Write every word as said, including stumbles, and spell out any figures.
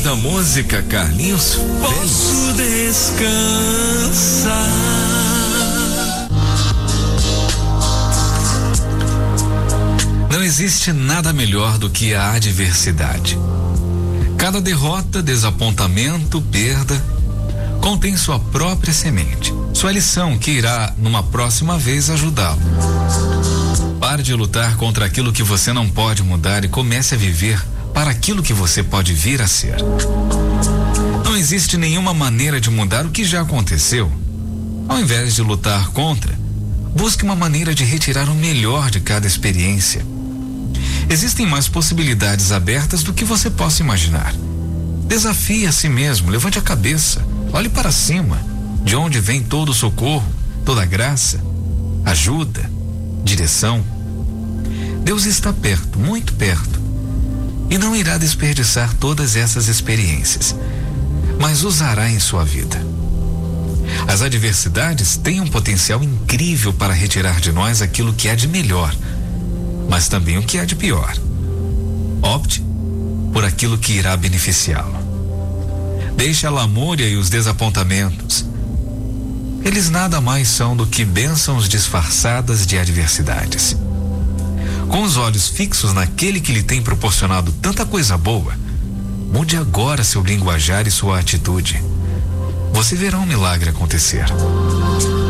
da música, Carlinhos. Posso descansar. Não existe nada melhor do que a adversidade. Cada derrota, desapontamento, perda, contém sua própria semente, sua lição que irá, numa próxima vez, ajudá-lo. Pare de lutar contra aquilo que você não pode mudar e comece a viver para aquilo que você pode vir a ser. Não existe nenhuma maneira de mudar o que já aconteceu. Ao invés de lutar contra, busque uma maneira de retirar o melhor de cada experiência. Existem mais possibilidades abertas do que você possa imaginar. Desafie a si mesmo, levante a cabeça, olhe para cima, de onde vem todo o socorro, toda a graça, ajuda, direção. Deus está perto, muito perto, e não irá desperdiçar todas essas experiências, mas usará em sua vida. As adversidades têm um potencial incrível para retirar de nós aquilo que há de melhor, mas também o que há de pior. Opte por aquilo que irá beneficiá-lo. Deixe a lamúria e os desapontamentos. Eles nada mais são do que bênçãos disfarçadas de adversidades. Com os olhos fixos naquele que lhe tem proporcionado tanta coisa boa, mude agora seu linguajar e sua atitude. Você verá um milagre acontecer.